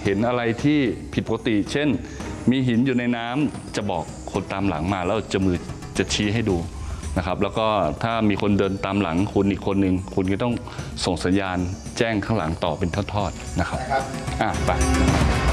เห็นอะไรที่ผิดปกติเช่นมีหินอยู่ในน้ำจะบอกคนตามหลังมาแล้วจะชี้ให้ดูนะครับแล้วก็ถ้ามีคนเดินตามหลังคุณอีกคนหนึ่งคุณก็ต้องส่งสัญญาณแจ้งข้างหลังต่อเป็นทอดๆนะครับไป